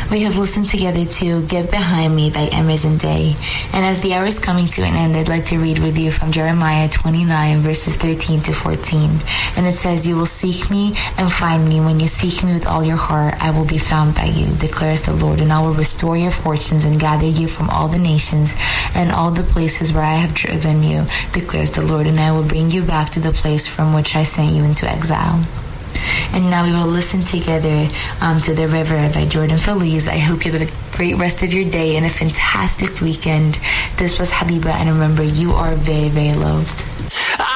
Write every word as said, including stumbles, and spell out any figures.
We have listened together to Get Behind Me by Emerson Day. And as the hour is coming to an end, I'd like to read with you from Jeremiah twenty-nine, verses thirteen to fourteen. And it says, "You will seek me and find me. When you seek me with all your heart, I will be found by you, declares the Lord. And I will restore your fortunes and gather you from all the nations and all the places where I have driven you, declares the Lord. And I will bring you back to the place from which I sent you into exile." And now we will listen together um, to The River by Jordan Feliz. I hope you have a great rest of your day and a fantastic weekend. This was Habiba, and remember, you are very, very loved.